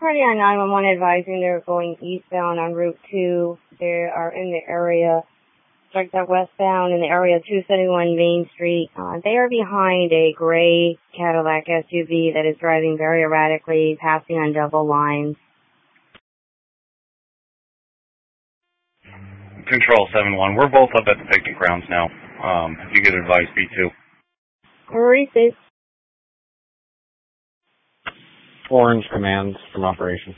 Party on 911 advising they're going eastbound on Route 2. They are in the area, like they're westbound in the area of 271 Main Street. They are behind a gray Cadillac SUV that is driving very erratically, passing on double lines. Control 7-1. We're both up at the picnic grounds now. If you get advice, B2. Receive. Orange commands from operations.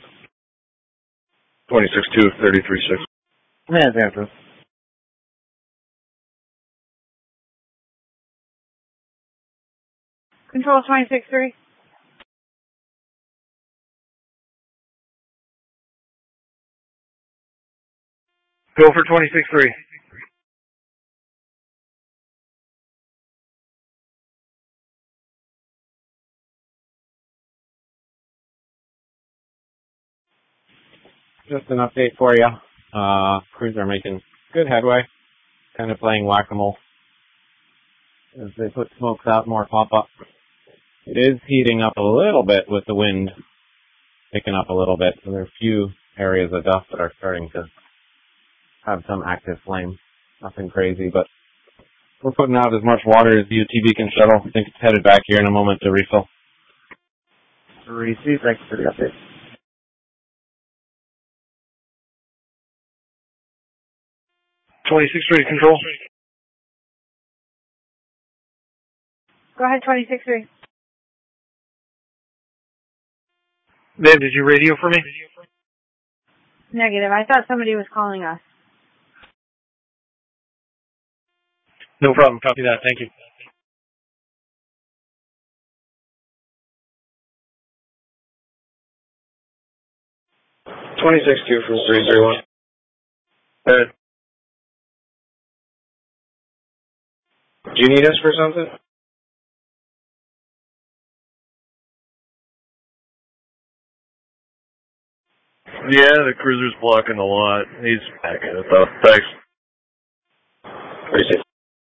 26-2, 33-6. Commands answer. Control 26-3. Go for 26-3. Just an update for you. Crews are making good headway, kind of playing whack-a-mole. As they put smokes out, more pop up. It is heating up a little bit with the wind picking up a little bit, so there are a few areas of dust that are starting to have some active flame. Nothing crazy, but we're putting out as much water as the UTV can shuttle. I think it's headed back here in a moment to refill. Receive. Thanks for the update. 26-3, control. Go ahead, 26-3. Ma'am, did you radio for me? Negative. I thought somebody was calling us. No problem. Copy that. Thank you. $26-2 from 331. Good. Do you need us for something? Yeah, the cruiser's blocking the lot. He's back at it though. Thanks. Appreciate it.